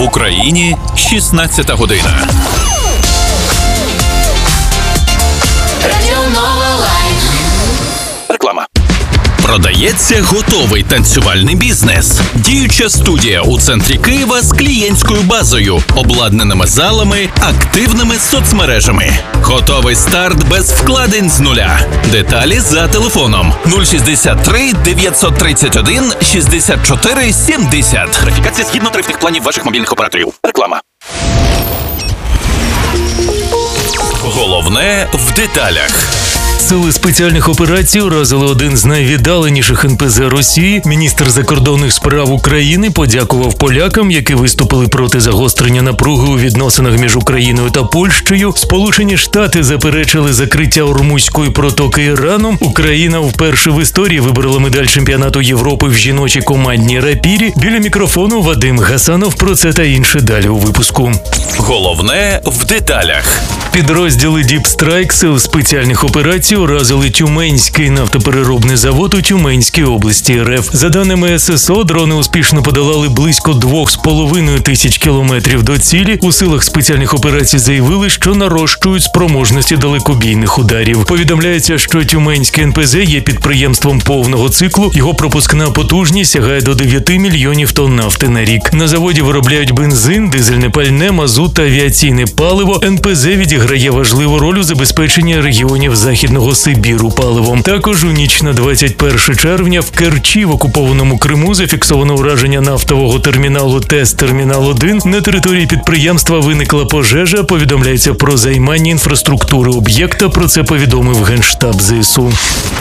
В Україні 16 година. Реклама. Продається готовий танцювальний бізнес. Діюча студія у центрі Києва з клієнтською базою, обладнаними залами, активними соцмережами. Готовий старт без вкладень з нуля. Деталі за телефоном 063 931 64 70. Верифікація згідно тарифних планів ваших мобільних операторів. Реклама. Головне в деталях. Сили спеціальних операцій уразили один з найвіддаленіших НПЗ Росії. Міністр закордонних справ України подякував полякам, які виступили проти загострення напруги у відносинах між Україною та Польщею. Сполучені Штати заперечили закриття Ормузької протоки Іраном. Україна вперше в історії виборола медаль чемпіонату Європи в жіночій командній рапірі. Біля мікрофону Вадим Гасанов. Про це та інше далі у випуску. Головне в деталях. Підрозділи Deep Strike сил спеціальних операцій уразили Тюменський нафтопереробний завод у Тюменській області РФ. За даними ССО, дрони успішно подолали близько 2,5 тисяч кілометрів до цілі. У силах спеціальних операцій заявили, що нарощують спроможності далекобійних ударів. Повідомляється, що Тюменський НПЗ є підприємством повного циклу. Його пропускна потужність сягає до 9 мільйонів тонн нафти на рік. На заводі виробляють бензин, дизельне пальне, мазут та авіаційне паливо. НПЗ відіграє важливу роль у забезпеченні регіонів Західного Сибіру паливом. Також у ніч на 21 червня в Керчі в окупованому Криму зафіксовано ураження нафтового терміналу ТЕС-Термінал-1. На території підприємства виникла пожежа. Повідомляється про займання інфраструктури об'єкта. Про це повідомив Генштаб ЗСУ.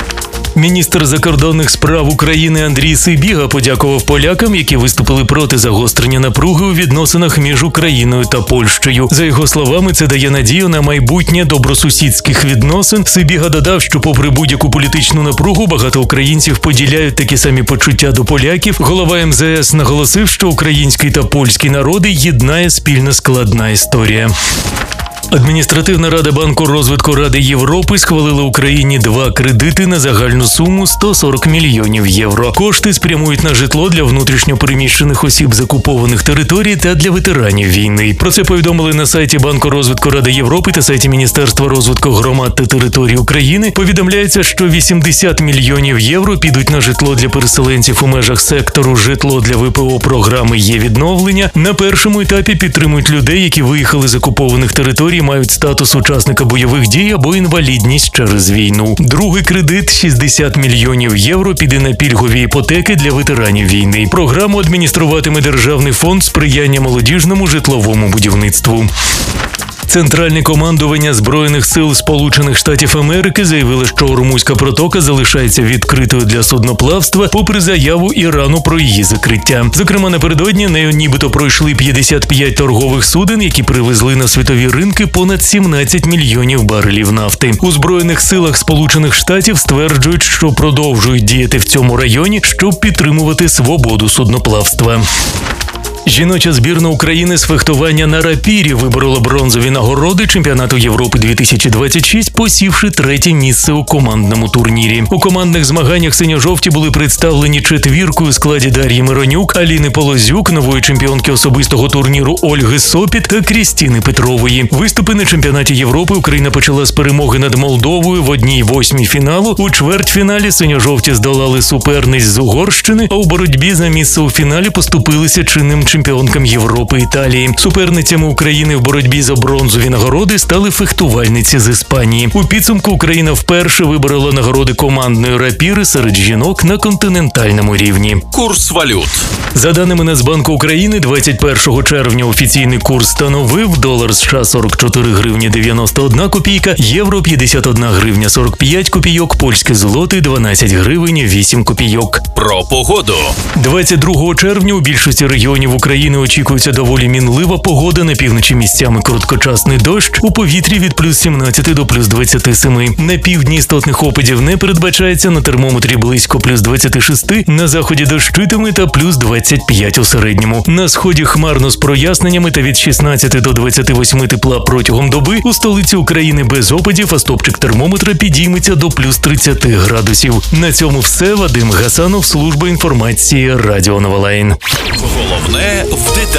Міністр закордонних справ України Андрій Сибіга подякував полякам, які виступили проти загострення напруги у відносинах між Україною та Польщею. За його словами, це дає надію на майбутнє добросусідських відносин. Сибіга додав, що попри будь-яку політичну напругу, багато українців поділяють такі самі почуття до поляків. Голова МЗС наголосив, що український та польський народи єднає спільна складна історія. Адміністративна рада Банку розвитку Ради Європи схвалила Україні 2 кредити на загальну суму 140 мільйонів євро. Кошти спрямують на житло для внутрішньо переміщених осіб з окупованих територій та для ветеранів війни. Про це повідомили на сайті Банку розвитку Ради Європи та сайті Міністерства розвитку громад та територій України. Повідомляється, що 80 мільйонів євро підуть на житло для переселенців у межах сектору «Житло для ВПО» програми «Є-відновлення». На першому етапі підтримують людей, які виїхали з окупованих територій, мають статус учасника бойових дій або інвалідність через війну. Другий кредит – 60 мільйонів євро піде на пільгові іпотеки для ветеранів війни. Програму адмініструватиме Державний фонд сприяння молодіжному житловому будівництву. Центральне командування Збройних сил Сполучених Штатів Америки заявило, що Ормузька протока залишається відкритою для судноплавства, попри заяву Ірану про її закриття. Зокрема, напередодні нею нібито пройшли 55 торгових суден, які привезли на світові ринки понад 17 мільйонів барелів нафти. У Збройних силах Сполучених Штатів стверджують, що продовжують діяти в цьому районі, щоб підтримувати свободу судноплавства. Жіноча збірна України з фехтування на рапірі виборола бронзові нагороди чемпіонату Європи 2026, посівши 3-є місце у командному турнірі. У командних змаганнях синьо-жовті були представлені четвіркою у складі Дар'ї Миронюк, Аліни Полозюк, нової чемпіонки особистого турніру Ольги Сопіт та Крістіни Петрової. Виступи на чемпіонаті Європи Україна почала з перемоги над Молдовою в 1/8 фіналу. У чвертьфіналі синьо-жовті здолали суперниць з Угорщини, а у боротьбі за місце у фіналі поступилися чинним чемпіонкам Європи Італії. Суперницями України в боротьбі за бронзові нагороди стали фехтувальниці з Іспанії. У підсумку Україна вперше виборола нагороди командної рапіри серед жінок на континентальному рівні. Курс валют. За даними Нацбанку України, 21 червня офіційний курс становив долар США 44 гривні 91 копійка, євро 51 гривня 45 копійок, польське злоти 12 гривень 8 копійок. Про погоду. 22 червня у більшості регіонів України очікується доволі мінлива погода, на півночі місцями короткочасний дощ, у повітрі від плюс 17 до плюс 27. На півдні істотних опадів не передбачається, на термометрі близько плюс 26, на заході дощитиме та плюс 25 у середньому. На сході хмарно з проясненнями та від 16 до 28 тепла протягом доби, у столиці України без опадів, а стопчик термометра підійметься до плюс 30 градусів. На цьому все. Вадим Гасанов, служба інформації Радіо Новолайн. Головне в деталях.